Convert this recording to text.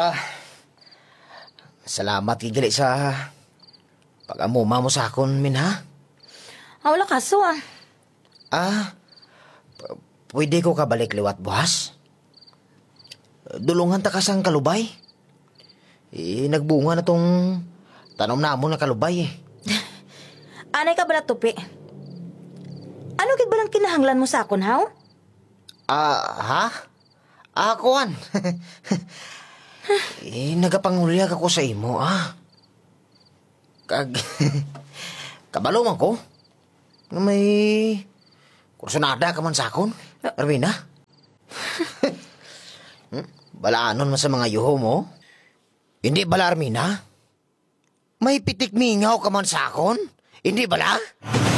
Salamat kigali sa pag-amuma mo sa akon, min ha? Wala kaso Pwede ko kabalik liwat buhas? Dulungan ta kasang kalubay. Nagbunga na tong tanom namon na kalubay Anay ka bala tupi. Ano gid ba lang kinahanglan mo sa akon, haw? Ha? Akuan. Nagapangulyag ako sa imo, Kabalo man ko. Nga may kursunada ka man sa akon, Armina. Balaanon man sa mga yuho mo. Hindi bala, Armina? May pitik mingaw ka man sa akon? Hindi bala?